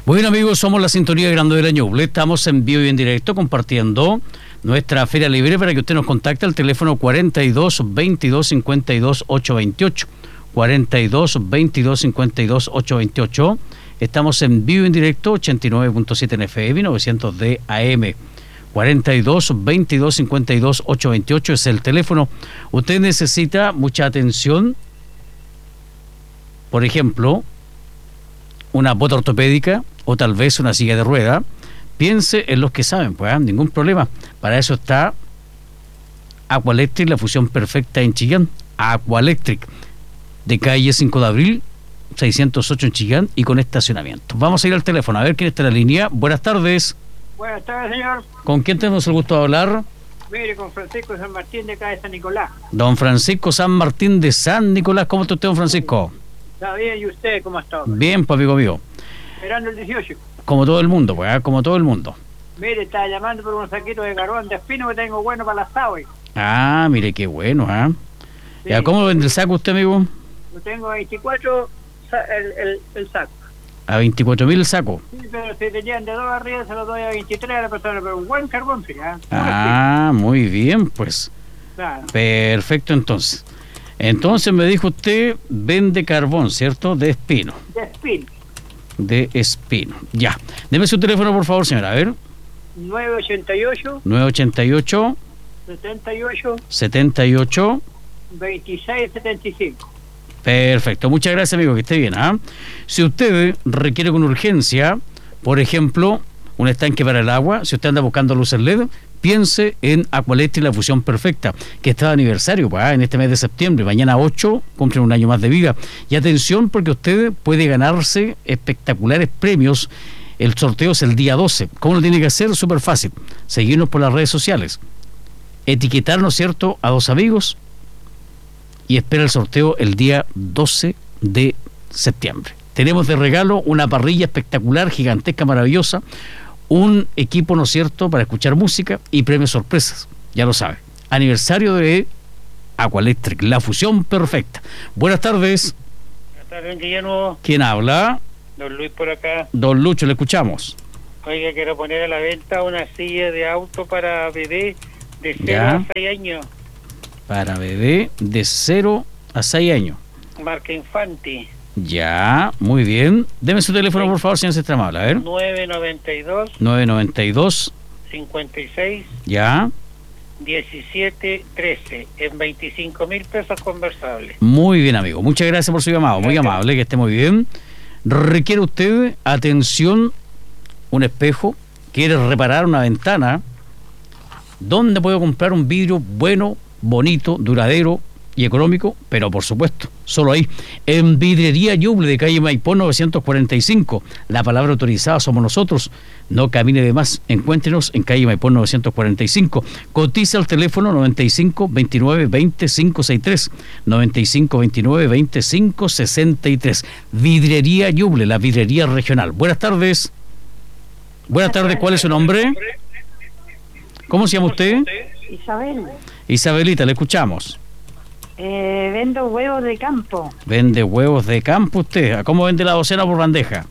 Bueno, amigos, somos la sintonía de Grande de la Ñuble. Estamos en vivo y en directo compartiendo nuestra Feria Libre para que usted nos contacte al teléfono 42 22 52 828. 42 22 52 828. Estamos en vivo y en directo, 89.7 en FM, 900 de AM. 42 22 52 828 es el teléfono. Usted necesita mucha atención. Por ejemplo, una bota ortopédica o tal vez una silla de rueda. Piense en los que saben, pues ningún problema. Para eso está Aqualectric, la fusión perfecta en Chillán. Aqualectric, de calle 5 de abril, 608 en Chillán y con estacionamiento. Vamos a ir al teléfono a ver quién está en la línea. Buenas tardes. Buenas tardes, señor. ¿Con quién tenemos el gusto de hablar? Mire, con Francisco San Martín de acá de San Nicolás. Don Francisco San Martín de San Nicolás. ¿Cómo está usted, don Francisco? Está bien, ¿y usted cómo está? Bien, pues, amigo mío. Esperando el 18. Como todo el mundo, pues, como todo el mundo. Mire, estaba llamando por un saquito de carbón de espino que tengo bueno para el asado. Ah, mire, qué bueno, Sí. ¿Ya cómo vende el saco usted, amigo? Lo tengo a 24 el saco. A 24.000 el saco. Sí, pero si te llevan de 2 arriba se lo doy a 23 a la persona, pero un buen carbón, sí, Muy bien, pues. Claro. Perfecto, entonces. Entonces me dijo usted, vende carbón, ¿cierto? De espino. De espino. De espino. Ya. Deme su teléfono, por favor, señora. A ver. 988 988 78 78. 2675. Perfecto. Muchas gracias, amigo. Que esté bien. Si usted requiere con urgencia, por ejemplo, un estanque para el agua, si usted anda buscando luces LED, piense en Aqualectric, la fusión perfecta, que está de aniversario en este mes de septiembre. Mañana 8 cumplen un año más de vida. Y atención, porque usted puede ganarse espectaculares premios. El sorteo es el día 12. ¿Cómo lo tiene que hacer? Súper fácil. Seguirnos por las redes sociales. Etiquetarnos, ¿cierto?, a 2 amigos. Y espera el sorteo el día 12 de septiembre. Tenemos de regalo una parrilla espectacular, gigantesca, maravillosa. Un equipo, ¿no es cierto?, para escuchar música y premios sorpresas. Ya lo sabe. Aniversario de Aqualectric, la fusión perfecta. Buenas tardes. Buenas tardes, Guillermo. ¿Quién habla? Don Luis por acá. Don Lucho, le escuchamos. Oiga, quiero poner a la venta una silla de auto para bebé de 0 Ya. a 6 años. Para bebé de 0 a 6 años. Marca Infanti. Ya, muy bien. Deme su teléfono, por favor, señor Cestramable. A ver. 992 992. 56 Ya. 17 13 en 25.000 pesos conversables. Muy bien, amigo. Muchas gracias por su llamado. Muy Gracias. amable, que esté muy bien. ¿Requiere usted, atención, un espejo? ¿Quiere reparar una ventana? ¿Dónde puedo comprar un vidrio bueno, bonito, duradero y económico? Pero por supuesto, solo ahí, en Vidrería Ñuble de calle Maipó 945. La palabra autorizada somos nosotros. No camine de más. Encuéntrenos en calle Maipó 945. Cotiza al teléfono 95 29 20 563. 95 29 20 563. Vidrería Ñuble, la vidrería regional. Buenas tardes. Buenas tardes, ¿cuál es su nombre? ¿Cómo se llama usted? Isabel, Isabelita, le escuchamos. vendo huevos de campo, ¿Vende huevos de campo usted? ¿A cómo vende la docena por bandeja?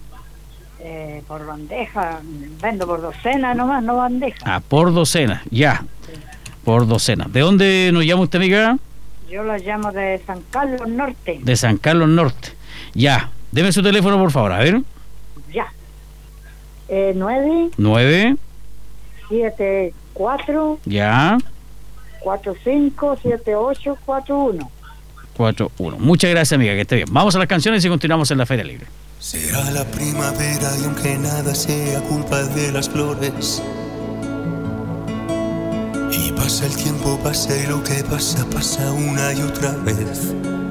por bandeja, vendo por docena nomás, no bandeja. Ah, por docena, ya. Por docena. ¿De dónde nos llama usted, amiga? Yo los llamo de San Carlos Norte. De San Carlos Norte. Ya. Deme su teléfono, por favor. A ver. Ya. 9 9. 7 4 Ya. 4 5 7 8 4 1. 4-1. Muchas gracias, amiga. Que esté bien. Vamos a las canciones y continuamos en la Feria Libre. Será la primavera y aunque nada sea culpa de las flores. Y pasa el tiempo, pasa y lo que pasa, pasa una y otra vez.